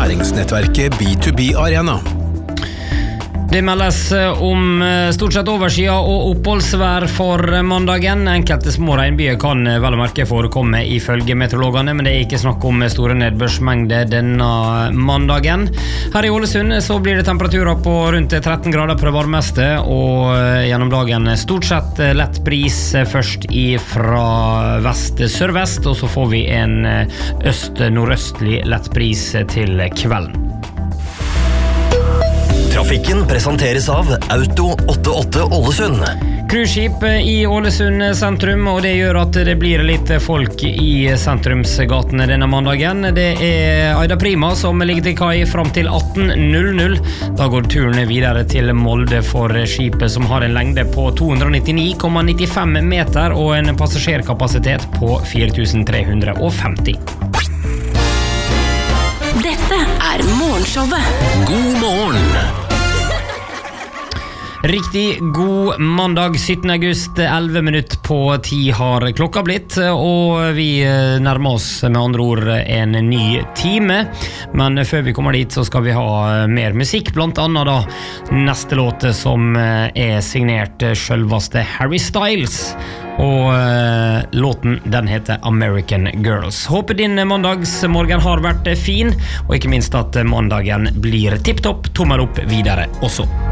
næringsnettverket B2B Arena. Det meldes om stort sett overskya og oppholdsvær for mandagen. Enkelte små regnbyer kan vel og merke forekomme ifølge meteorologene, men det er ikke snakk om store nedbørsmengder denne mandagen. Her i Ålesund så blir det temperaturer på rundt 13 grader på det varmeste, og gjennom dagen stort sett lett bris først fra vest-sørvest, og så får vi en øst-nordøstlig lett bris til kvelden. Trafikken presenteres av Auto 88 Ålesund. Cruiseskip i Ålesund sentrum, og det gjør at det blir litt folk i sentrumsgatene denne mandagen. Det er Aida Prima som ligger til kai fram til 18.00. Da går turen videre til Molde for skipet, som har en lengde på 299,95 meter og en passasjerkapasitet på 4350. Dette er Morgenshowet. God morgen! Riktig god mandag 17. august, 11 minutter på 10 har klokka blitt, og vi nærmer oss med andre ord en ny time. Men før vi kommer dit så skal vi ha mer musikk, blant annet da neste låt som er signert selveste Harry Styles. Og låten den heter American Girls. Håper din mandagsmorgen har vært fin, og ikke minst at mandagen blir tipptopp, tommel opp videre også.